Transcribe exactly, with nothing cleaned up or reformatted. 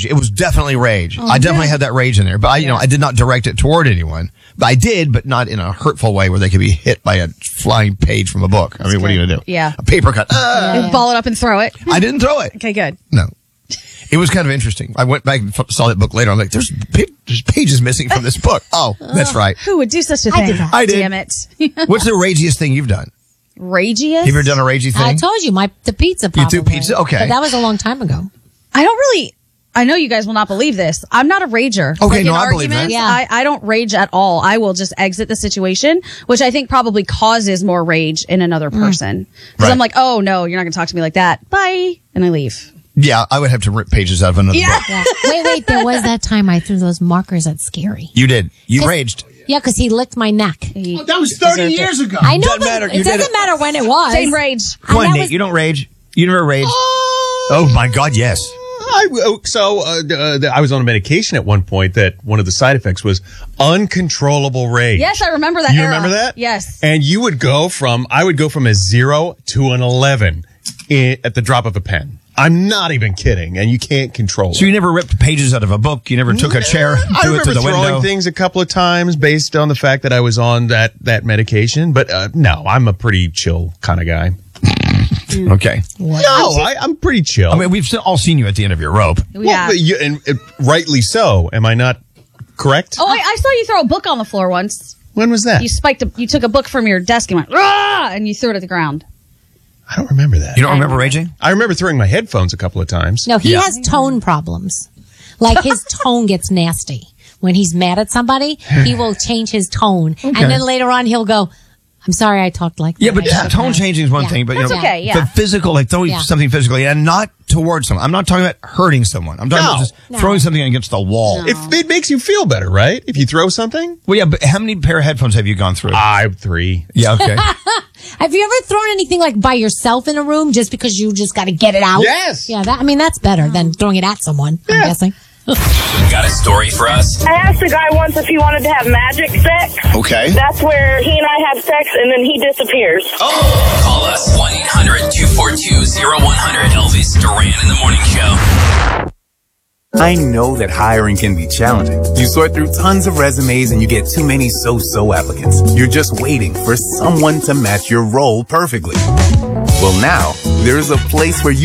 rage. It was definitely rage. Oh, I definitely yeah. had that rage in there, but I, you know, I did not direct it toward anyone. But I did, but not in a hurtful way where they could be hit by a flying page from a book. I mean, what are you going to do? Yeah. A paper cut. Ah! Yeah, yeah. Ball it up and throw it. I didn't throw it. Okay, good. No. It was kind of interesting. I went back and f- saw that book later. I'm like, there's, pa- there's pages missing from this book. Oh, that's right. Who would do such a thing? I did that. I did. Damn it. What's the ragiest thing you've done? Ragiest? Have you ever done a ragey thing? I told you my the pizza. You Probably. do pizza? Okay. But that was a long time ago. I don't really. I know you guys will not believe this. I'm not a rager. Okay, like no, in I believe that. arguments, Yeah. I, I don't rage at all. I will just exit the situation, which I think probably causes more rage in another person. Because Right. I'm like, oh no, you're not going to talk to me like that. Bye. And I leave. Yeah, I would have to rip pages out of another Yeah. book. Yeah. Wait, wait. There was that time I threw those markers at Scary. You did. You Cause- raged. Yeah, because he licked my neck. He That was thirty deserved it. years ago. I know, Doesn't but matter. You it did doesn't it. matter when it was. Same rage. Come And on, that Nate. was- You don't rage. You never raged. Oh, my God, yes. I, oh, so uh, uh, I was on a medication at one point that one of the side effects was uncontrollable rage. Yes, I remember that You era. remember that? Yes. And you would go from, I would go from a zero to an eleven in, at the drop of a pen. I'm not even kidding, and you can't control So it. you never ripped pages out of a book. You never took a chair, I threw it remember to the throwing window. things a couple of times based on the fact that I was on that, that medication, but uh, no, I'm a pretty chill kind of guy. Okay. No, I, I'm pretty chill. I mean, we've all seen you at the end of your rope. Well, Yeah. but you, and uh, rightly so. Am I not correct? Oh, I, I saw you throw a book on the floor once. When was that? You spiked a, you took a book from your desk and went, Rah! And you threw it at the ground. I don't remember that. You don't remember raging? I remember throwing my headphones a couple of times. No, he Yeah. has tone problems. Like his tone gets nasty. When he's mad at somebody, he will change his tone. And then later on he'll go, I'm sorry I talked like that. Yeah, but I should've tone not." changing is one Yeah. thing, but you That's know, okay, yeah. the physical, like throwing Yeah. something physically, and not towards someone. I'm not talking about hurting someone. I'm talking No. about just No. throwing something against the wall. If it makes you feel better, right? If you throw something. Well, yeah, but how many pair of headphones have you gone through? I three. yeah, okay. Have you ever thrown anything like by yourself in a room just because you just got to get it out? Yes. Yeah, that, I mean, that's better than throwing it at someone, I'm guessing. Got a story for us? I asked a guy once if he wanted to have magic sex. Okay. That's where he and I have sex and then he disappears. Oh! Call us one eight hundred two four two zero one zero zero. Elvis Duran in the Morning Show. I know that hiring can be challenging. You sort through tons of resumes and you get too many so-so applicants. You're just waiting for someone to match your role perfectly. Well, now, there's a place where you